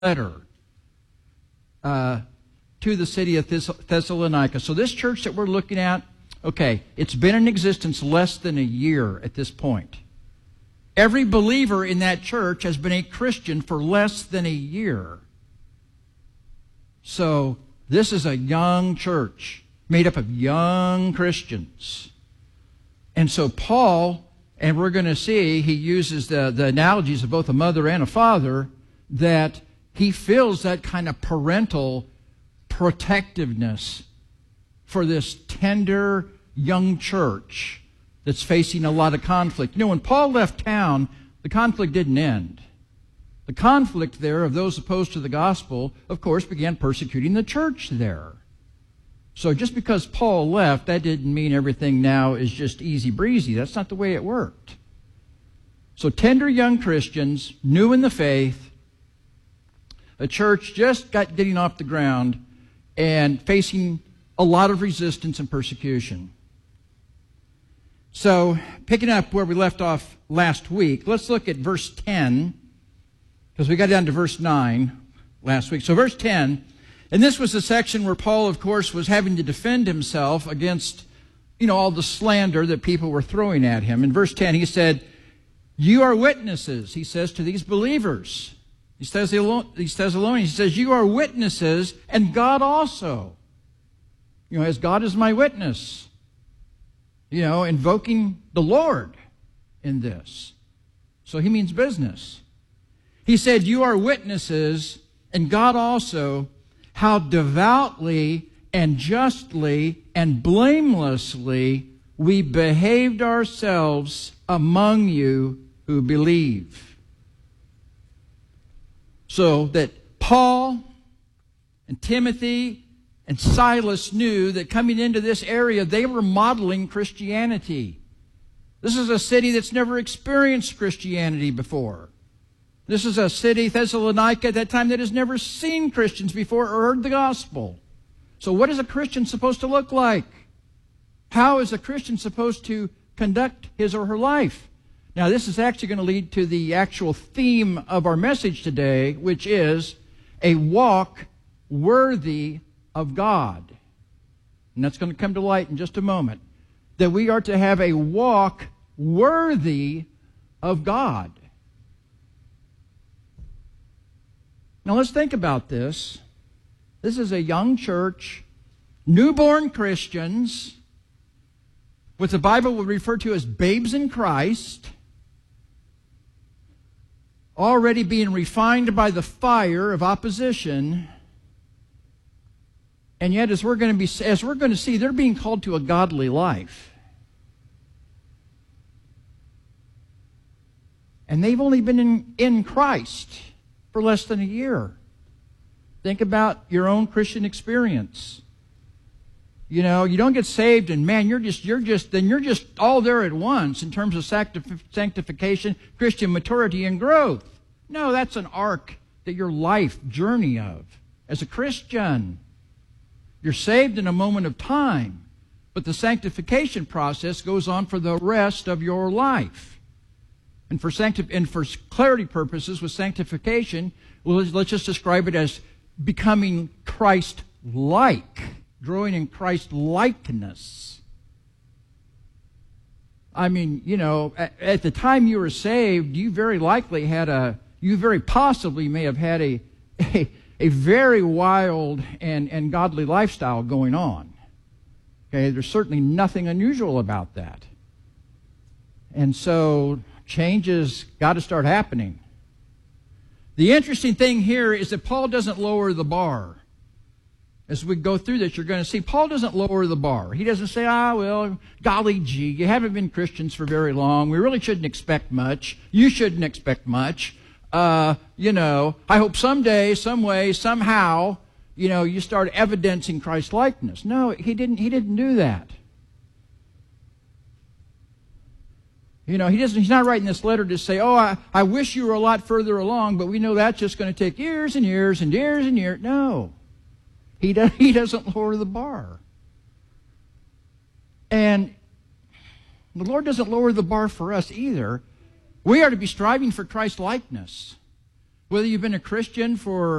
letter to the city of Thessalonica. So this church that we're looking at, okay, it's been in existence less than a year at this point. Every believer in that church has been a Christian for less than a year. So this is a young church made up of young Christians. And so Paul, and we're going to see, he uses the analogies of both a mother and a father, that he feels that kind of parental protectiveness for this tender young church that's facing a lot of conflict. You know, when Paul left town, the conflict didn't end. The conflict there of those opposed to the gospel, of course, began persecuting the church there. So just because Paul left, that didn't mean everything now is just easy breezy. That's not the way it worked. So tender young Christians, new in the faith, a church just getting off the ground and facing a lot of resistance and persecution. So, picking up where we left off last week, let's look at verse 10, because we got down to verse 9 last week. So verse 10, and this was the section where Paul, of course, was having to defend himself against, all the slander that people were throwing at him. In verse 10, he said, "You are witnesses," he says to these believers. He says, "You are witnesses, and God also." As God is my witness. Invoking the Lord in this. So he means business. He said, "You are witnesses, and God also, how devoutly and justly and blamelessly we behaved ourselves among you who believe." So that Paul and Timothy and Silas knew that coming into this area, they were modeling Christianity. This is a city that's never experienced Christianity before. This is a city, Thessalonica, at that time, that has never seen Christians before or heard the gospel. So what is a Christian supposed to look like? How is a Christian supposed to conduct his or her life? Now, this is actually going to lead to the actual theme of our message today, which is a walk worthy of God. And that's going to come to light in just a moment. That we are to have a walk worthy of God. Now let's think about this. This is a young church, newborn Christians, what the Bible would refer to as babes in Christ, already being refined by the fire of opposition. And yet, as we're going to see, they're being called to a godly life. And they've only been in Christ for less than a year. Think about your own Christian experience. You don't get saved and man, you're just all there at once in terms of sanctification, Christian maturity, and growth. No, that's an arc that your life journey of as a Christian. You're saved in a moment of time, but the sanctification process goes on for the rest of your life. And for clarity purposes with sanctification, let's just describe it as becoming Christ-like, growing in Christ-likeness. I mean, at the time you were saved, you very possibly may have had a very wild and godly lifestyle going on. Okay, there's certainly nothing unusual about that. And so changes got to start happening. The interesting thing here is that Paul doesn't lower the bar. As we go through this, you're going to see Paul doesn't lower the bar. He doesn't say, golly gee, you haven't been Christians for very long. We really shouldn't expect much. You shouldn't expect much. I hope someday, some way, somehow, you start evidencing Christ-likeness. No, he didn't do that. He's not writing this letter to say, I wish you were a lot further along, but we know that's just going to take years and years and years and years. No. He doesn't lower the bar. And the Lord doesn't lower the bar for us either. We are to be striving for Christ-likeness. Whether you've been a Christian for